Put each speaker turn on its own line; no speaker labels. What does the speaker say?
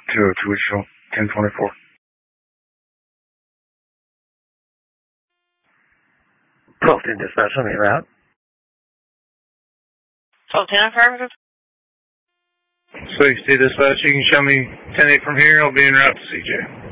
202 additional, 1024.
Bolton dispatch, let me route.
1210 affirmative.
60 dispatch, you can show me 10-8 from here. I'll be en route to CJ.